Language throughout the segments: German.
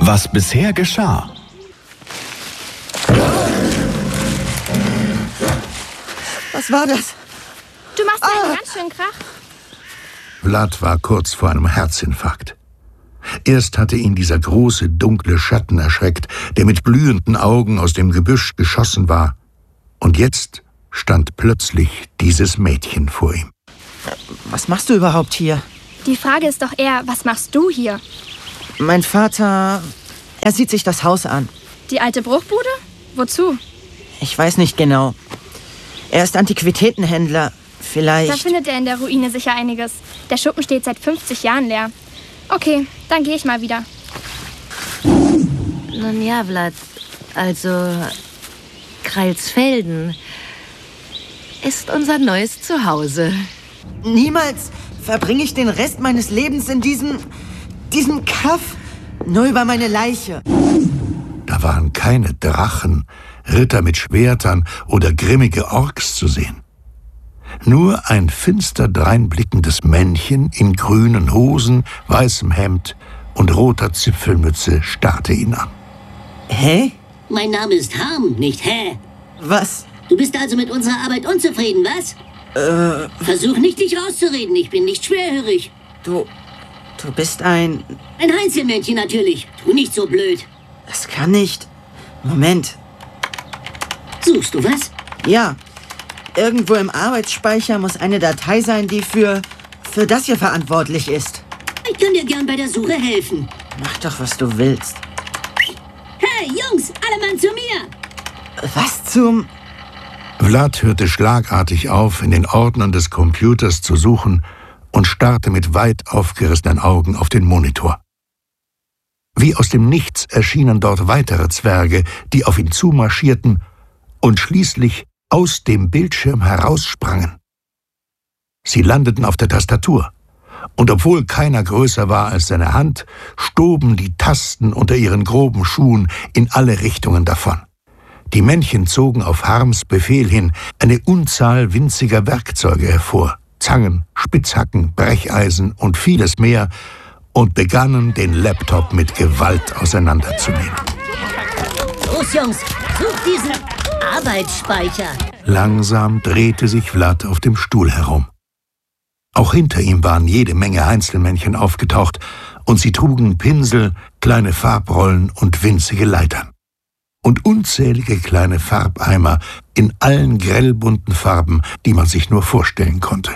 Was bisher geschah. Was war das? Du machst einen ganz schönen Krach. Vlad war kurz vor einem Herzinfarkt. Erst hatte ihn dieser große, dunkle Schatten erschreckt, der mit glühenden Augen aus dem Gebüsch geschossen war. Und jetzt stand plötzlich dieses Mädchen vor ihm. Was machst du überhaupt hier? Die Frage ist doch eher, was machst du hier? Mein Vater, er sieht sich das Haus an. Die alte Bruchbude? Wozu? Ich weiß nicht genau. Er ist Antiquitätenhändler. Vielleicht... Da findet er in der Ruine sicher einiges. Der Schuppen steht seit 50 Jahren leer. Okay, dann gehe ich mal wieder. Nun ja, Vlad, also Kreilsfelden ist unser neues Zuhause. Niemals verbringe ich den Rest meines Lebens in diesem Kaff. Nur über meine Leiche. Da waren keine Drachen, Ritter mit Schwertern oder grimmige Orks zu sehen. Nur ein finster dreinblickendes Männchen in grünen Hosen, weißem Hemd und roter Zipfelmütze starrte ihn an. Hä? Mein Name ist Harm, nicht Hä. Was? Du bist also mit unserer Arbeit unzufrieden, was? Versuch nicht, dich rauszureden. Ich bin nicht schwerhörig. Du bist ein... Ein Heinzelmännchen natürlich. Tu nicht so blöd. Das kann nicht... Moment. Suchst du was? Ja. Irgendwo im Arbeitsspeicher muss eine Datei sein, die für das hier verantwortlich ist. Ich kann dir gern bei der Suche helfen. Mach doch, was du willst. Hey, Jungs, alle Mann zu mir! Was zum... Vlad hörte schlagartig auf, in den Ordnern des Computers zu suchen und starrte mit weit aufgerissenen Augen auf den Monitor. Wie aus dem Nichts erschienen dort weitere Zwerge, die auf ihn zumarschierten und schließlich aus dem Bildschirm heraussprangen. Sie landeten auf der Tastatur, und obwohl keiner größer war als seine Hand, stoben die Tasten unter ihren groben Schuhen in alle Richtungen davon. Die Männchen zogen auf Harms Befehl hin eine Unzahl winziger Werkzeuge hervor, Zangen, Spitzhacken, Brecheisen und vieles mehr, und begannen, den Laptop mit Gewalt auseinanderzunehmen. Los, Jungs, sucht diesen Arbeitsspeicher. Langsam drehte sich Vlad auf dem Stuhl herum. Auch hinter ihm waren jede Menge Einzelmännchen aufgetaucht, und sie trugen Pinsel, kleine Farbrollen und winzige Leitern. Und unzählige kleine Farbeimer in allen grellbunten Farben, die man sich nur vorstellen konnte.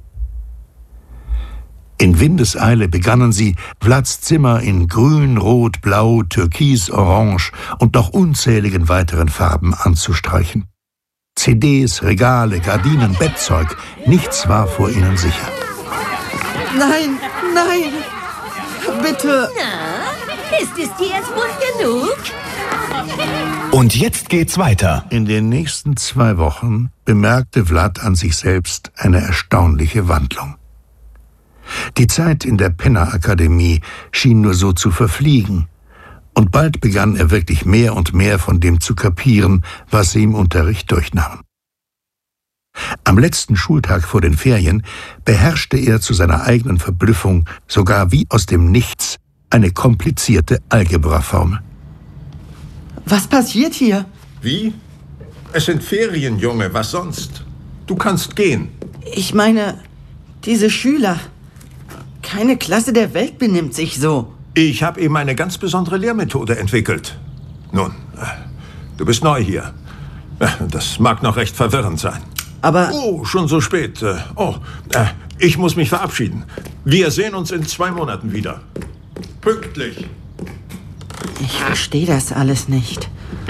In Windeseile begannen sie, Vlads Zimmer in grün, rot, blau, türkis, orange und noch unzähligen weiteren Farben anzustreichen. CDs, Regale, Gardinen, Bettzeug, nichts war vor ihnen sicher. Nein, nein, bitte. Na, ist es dir jetzt wohl genug? Und jetzt geht's weiter. In den nächsten 2 Wochen bemerkte Vlad an sich selbst eine erstaunliche Wandlung. Die Zeit in der Penner-Akademie schien nur so zu verfliegen, und bald begann er wirklich mehr und mehr von dem zu kapieren, was sie im Unterricht durchnahmen. Am letzten Schultag vor den Ferien beherrschte er zu seiner eigenen Verblüffung sogar wie aus dem Nichts eine komplizierte Algebraformel. Was passiert hier? Wie? Es sind Ferien, Junge, was sonst? Du kannst gehen. Ich meine, diese Schüler... Keine Klasse der Welt benimmt sich so. Ich habe eben eine ganz besondere Lehrmethode entwickelt. Nun, du bist neu hier. Das mag noch recht verwirrend sein. Aber... Oh, schon so spät. Ich muss mich verabschieden. Wir sehen uns in 2 Monaten wieder. Pünktlich. Ich verstehe das alles nicht.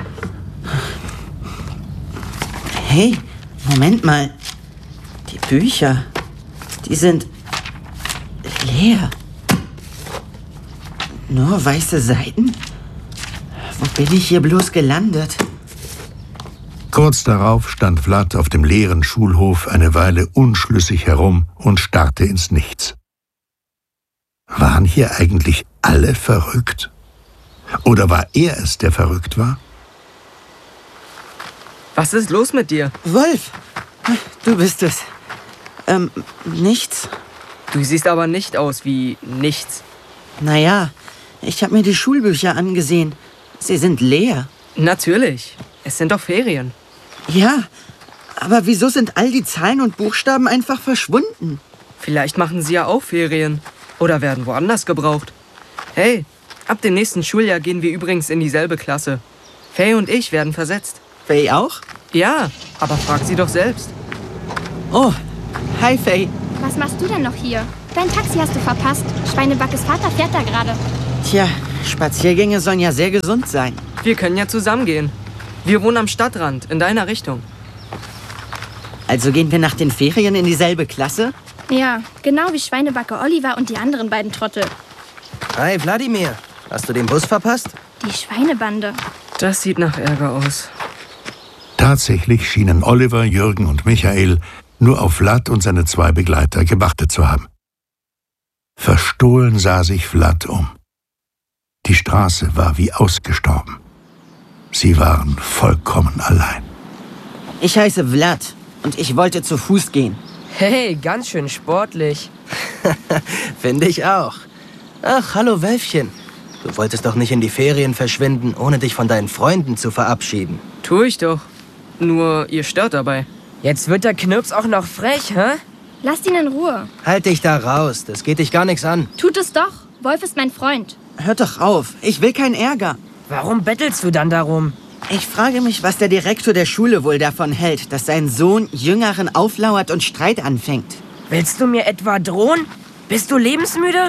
Hey, Moment mal. Die Bücher, die sind... leer. Nur weiße Seiten? Wo bin ich hier bloß gelandet? Kurz darauf stand Vlad auf dem leeren Schulhof eine Weile unschlüssig herum und starrte ins Nichts. Waren hier eigentlich alle verrückt? Oder war er es, der verrückt war? Was ist los mit dir? Wolf, du bist es. Nichts. Du siehst aber nicht aus wie nichts. Naja, Ich habe mir die Schulbücher angesehen. Sie sind leer. Natürlich. Es sind doch Ferien. Ja, aber wieso sind all die Zahlen und Buchstaben einfach verschwunden? Vielleicht machen sie ja auch Ferien. Oder werden woanders gebraucht. Hey, ab dem nächsten Schuljahr gehen wir übrigens in dieselbe Klasse. Faye und ich werden versetzt. Faye auch? Ja, aber frag sie doch selbst. Oh, hi Faye. Was machst du denn noch hier? Dein Taxi hast du verpasst. Schweinebackes Vater fährt da gerade. Tja, Spaziergänge sollen ja sehr gesund sein. Wir können ja zusammen gehen. Wir wohnen am Stadtrand, in deiner Richtung. Also gehen wir nach den Ferien in dieselbe Klasse? Ja, genau wie Schweinebacke Oliver und die anderen beiden Trottel. Hi, Wladimir. Hast du den Bus verpasst? Die Schweinebande. Das sieht nach Ärger aus. Tatsächlich schienen Oliver, Jürgen und Michael nur auf Vlad und seine 2 Begleiter gewartet zu haben. Verstohlen sah sich Vlad um. Die Straße war wie ausgestorben. Sie waren vollkommen allein. Ich heiße Vlad und ich wollte zu Fuß gehen. Hey, ganz schön sportlich. Finde ich auch. Ach, hallo Wölfchen. Du wolltest doch nicht in die Ferien verschwinden, ohne dich von deinen Freunden zu verabschieden. Tu ich doch. Nur, ihr stört dabei. Jetzt wird der Knirps auch noch frech, hä? Lasst ihn in Ruhe. Halt dich da raus, das geht dich gar nichts an. Tut es doch. Wolf ist mein Freund. Hört doch auf, ich will keinen Ärger. Warum bettelst du dann darum? Ich frage mich, was der Direktor der Schule wohl davon hält, dass sein Sohn Jüngeren auflauert und Streit anfängt. Willst du mir etwa drohen? Bist du lebensmüde?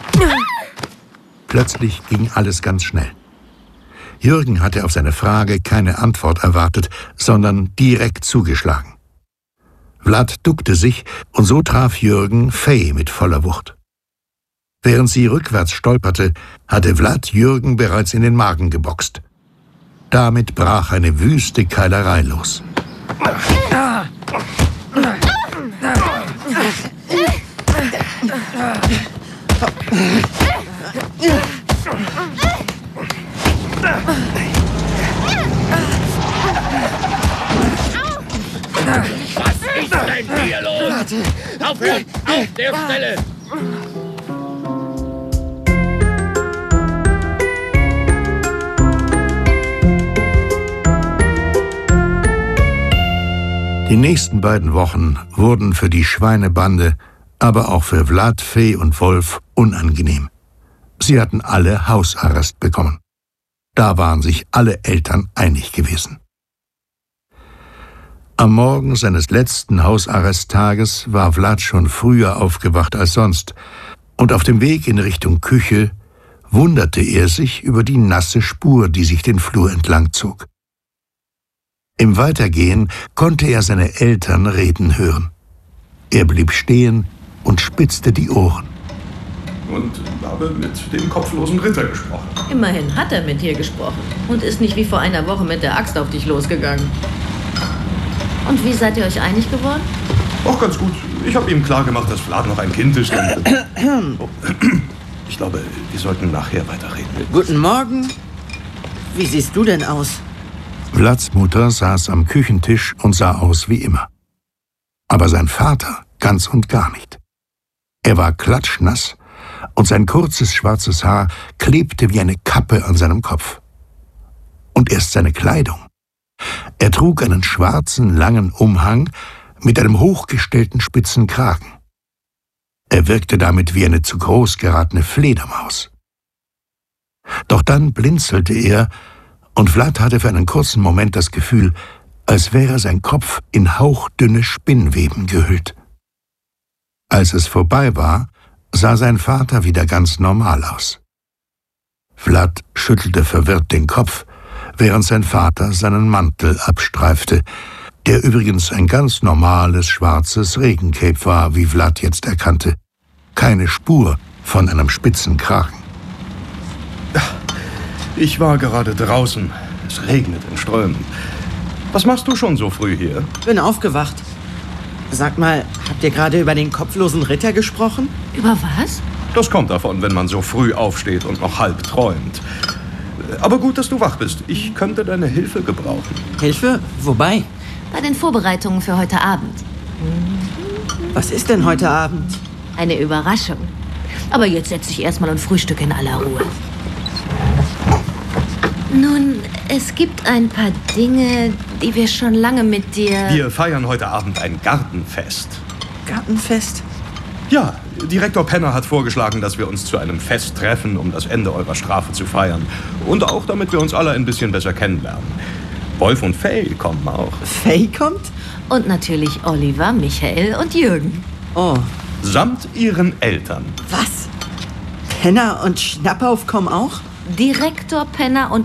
Plötzlich ging alles ganz schnell. Jürgen hatte auf seine Frage keine Antwort erwartet, sondern direkt zugeschlagen. Vlad duckte sich und so traf Jürgen Faye mit voller Wucht. Während sie rückwärts stolperte, hatte Vlad Jürgen bereits in den Magen geboxt. Damit brach eine wüste Keilerei los. Was ist denn hier los? Aufhören! Auf der Stelle! Die nächsten beiden Wochen wurden für die Schweinebande, aber auch für Vlad, Faye und Wolf unangenehm. Sie hatten alle Hausarrest bekommen. Da waren sich alle Eltern einig gewesen. Am Morgen seines letzten Hausarresttages war Vlad schon früher aufgewacht als sonst, und auf dem Weg in Richtung Küche wunderte er sich über die nasse Spur, die sich den Flur entlang zog. Im Weitergehen konnte er seine Eltern reden hören. Er blieb stehen und spitzte die Ohren. Und habe mit dem kopflosen Ritter gesprochen. Immerhin hat er mit dir gesprochen und ist nicht wie vor einer Woche mit der Axt auf dich losgegangen. Und wie seid ihr euch einig geworden? Auch ganz gut. Ich habe ihm klargemacht, dass Vlad noch ein Kind ist. Oh. Ich glaube, wir sollten nachher weiterreden. Guten Morgen. Wie siehst du denn aus? Vlads Mutter saß am Küchentisch und sah aus wie immer. Aber sein Vater ganz und gar nicht. Er war klatschnass und sein kurzes schwarzes Haar klebte wie eine Kappe an seinem Kopf. Und erst seine Kleidung. Er trug einen schwarzen, langen Umhang mit einem hochgestellten spitzen Kragen. Er wirkte damit wie eine zu groß geratene Fledermaus. Doch dann blinzelte er, und Vlad hatte für einen kurzen Moment das Gefühl, als wäre sein Kopf in hauchdünne Spinnweben gehüllt. Als es vorbei war, sah sein Vater wieder ganz normal aus. Vlad schüttelte verwirrt den Kopf, während sein Vater seinen Mantel abstreifte, der übrigens ein ganz normales schwarzes Regencape war, wie Vlad jetzt erkannte. Keine Spur von einem spitzen Kragen. Ich war gerade draußen. Es regnet in Strömen. Was machst du schon so früh hier? Bin aufgewacht. Sag mal, habt ihr gerade über den kopflosen Ritter gesprochen? Über was? Das kommt davon, wenn man so früh aufsteht und noch halb träumt. Aber gut, dass du wach bist. Ich könnte deine Hilfe gebrauchen. Hilfe? Wobei? Bei den Vorbereitungen für heute Abend. Was ist denn heute Abend? Eine Überraschung. Aber jetzt setz dich erstmal und frühstücke in aller Ruhe. Nun, es gibt ein paar Dinge, die wir schon lange mit dir... Wir feiern heute Abend ein Gartenfest. Gartenfest? Ja, Direktor Penner hat vorgeschlagen, dass wir uns zu einem Fest treffen, um das Ende eurer Strafe zu feiern. Und auch, damit wir uns alle ein bisschen besser kennenlernen. Wolf und Faye kommen auch. Faye kommt? Und natürlich Oliver, Michael und Jürgen. Oh. Samt ihren Eltern. Was? Penner und Schnapphauf kommen auch? Direktor Penner und